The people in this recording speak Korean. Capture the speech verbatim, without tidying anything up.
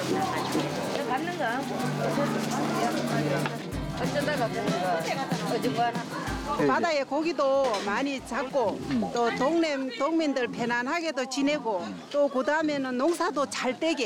받는 거 어쩌다가 어딘가나 바다에 고기도 많이 잡고 또 동네 동민들 편안하게도 지내고 또 그 다음에는 농사도 잘 되게